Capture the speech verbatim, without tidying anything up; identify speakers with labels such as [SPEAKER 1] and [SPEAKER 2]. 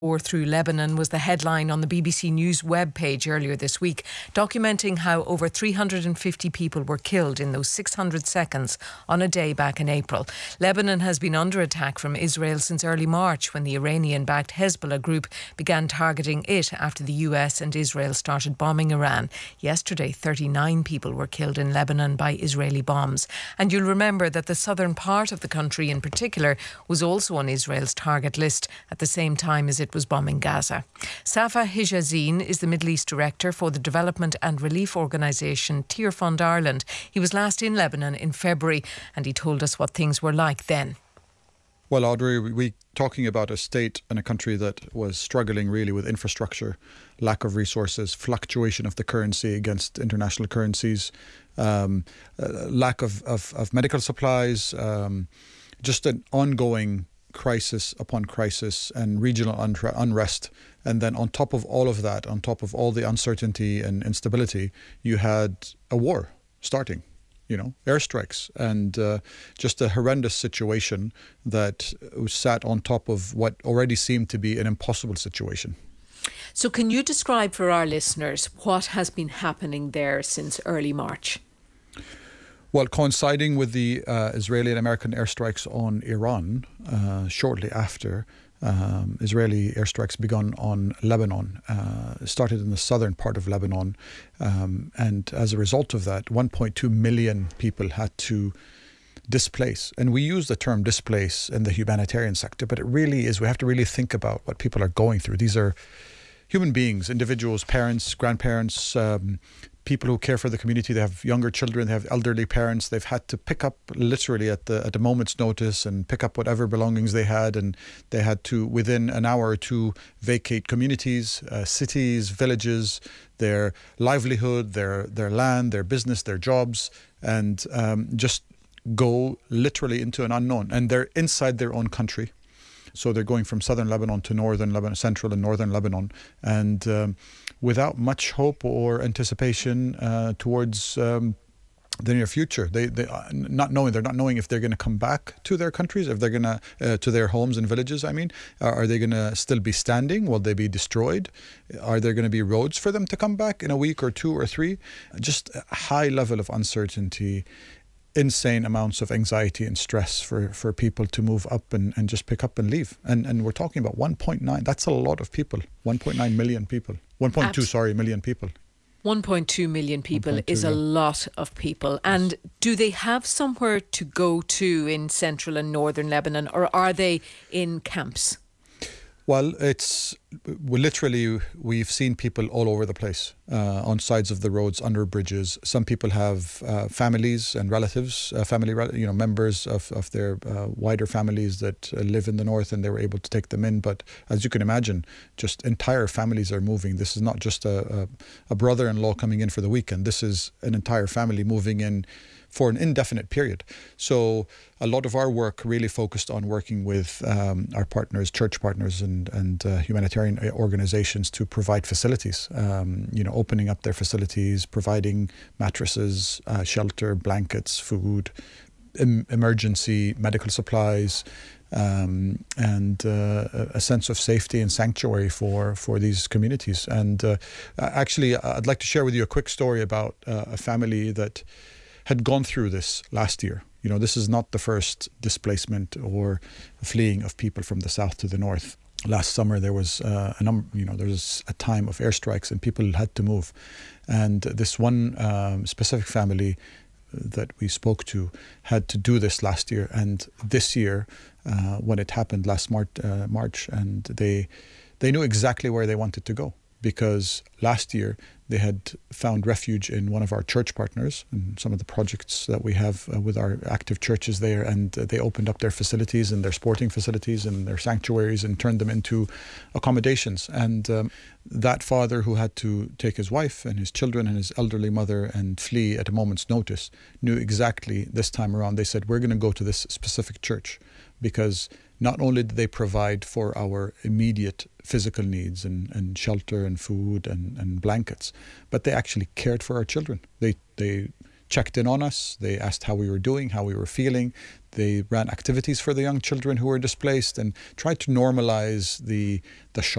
[SPEAKER 1] War through Lebanon was the headline on the B B C News webpage earlier this week, documenting how over three hundred fifty people were killed in those six hundred seconds on a day back in April. Lebanon has been under attack from Israel since early March, when the Iranian-backed Hezbollah group began targeting it after the U S and Israel started bombing Iran. Yesterday, thirty-nine people were killed in Lebanon by Israeli bombs. And you'll remember that the southern part of the country in particular was also on Israel's target list at the same time as it was bombing Gaza. Safa Hijazine is the Middle East Director for the development and relief organisation Tear Fund Ireland. He was last in Lebanon in February and he told us what things were like then.
[SPEAKER 2] Well, Audrey, we talking about a state and a country that was struggling really with infrastructure, lack of resources, fluctuation of the currency against international currencies, um, uh, lack of, of, of medical supplies, um, just an ongoing crisis upon crisis and regional unre- unrest. And then on top of all of that, on top of all the uncertainty and instability, you had a war starting, you know, airstrikes, and uh, just a horrendous situation that sat on top of what already seemed to be an impossible situation.
[SPEAKER 1] So can you describe for our listeners what has been happening there since early March?
[SPEAKER 2] Well, coinciding with the uh, Israeli and American airstrikes on Iran, uh, shortly after, um, Israeli airstrikes begun on Lebanon, uh, started in the southern part of Lebanon. Um, and as a result of that, one point two million people had to displace. And we use the term displace in the humanitarian sector, but it really is, we have to really think about what people are going through. These are human beings, individuals, parents, grandparents, um, people who care for the community. They have younger children, they have elderly parents. They've had to pick up literally at the at a moment's notice and pick up whatever belongings they had. And they had to, within an hour or two, vacate communities, uh, cities, villages, their livelihood, their their land, their business, their jobs, and um, just go literally into an unknown. And they're inside their own country. So they're going from southern Lebanon to northern Lebanon, central and northern Lebanon, and um, without much hope or anticipation uh, towards um, the near future. They, they not knowing, they're not knowing if they're going to come back to their countries, if they're going to uh, to their homes and villages. I mean, are, are they going to still be standing? Will they be destroyed? Are there going to be roads for them to come back in a week or two or three? Just a high level of uncertainty. Insane amounts of anxiety and stress for, for people to move up and, and just pick up and leave. And and we're talking about one point nine. That's a lot of people. one point nine million people. one point two, Abs- sorry, million people.
[SPEAKER 1] one point two million people one point two, is a yeah. lot of people. And do they have somewhere to go to in central and northern Lebanon, or are they in camps?
[SPEAKER 2] Well, it's we literally, we've seen people all over the place, uh, on sides of the roads, under bridges. Some people have uh, families and relatives, uh, family, you know, members of, of their uh, wider families that uh, live in the north, and they were able to take them in. But as you can imagine, just entire families are moving. This is not just a, a, a brother-in-law coming in for the weekend. This is an entire family moving in for an indefinite period. So a lot of our work really focused on working with um, our partners, church partners and, and uh, humanitarian organizations to provide facilities, um, you know, opening up their facilities, providing mattresses, uh, shelter, blankets, food, em- emergency medical supplies, um, and uh, a sense of safety and sanctuary for, for these communities. And uh, actually, I'd like to share with you a quick story about uh, a family that had gone through this last year. You know, this is not the first displacement or fleeing of people from the south to the north. Last summer there was uh, a number, you know, there was a time of airstrikes and people had to move. And this one um, specific family that we spoke to had to do this last year. And this year, uh, when it happened last March, uh, March, and they they knew exactly where they wanted to go. Because last year they had found refuge in one of our church partners and some of the projects that we have uh, with our active churches there, and uh, they opened up their facilities and their sporting facilities and their sanctuaries and turned them into accommodations. And um, that father, who had to take his wife and his children and his elderly mother and flee at a moment's notice, knew exactly this time around. They said, we're going to go to this specific church because not only did they provide for our immediate physical needs and, and shelter and food and, and blankets, but they actually cared for our children. They they checked in on us. They asked how we were doing, how we were feeling. They ran activities for the young children who were displaced and tried to normalize the the shock.